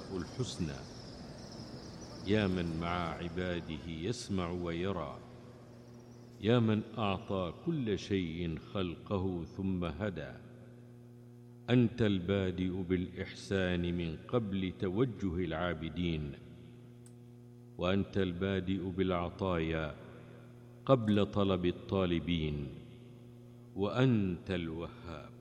الحسنى. يا من مع عباده يسمع ويرى، يا من أعطى كل شيء خلقه ثم هدى. أنت البادئ بالإحسان من قبل توجه العابدين، وأنت البادئ بالعطايا قبل طلب الطالبين، وأنت الوهاب.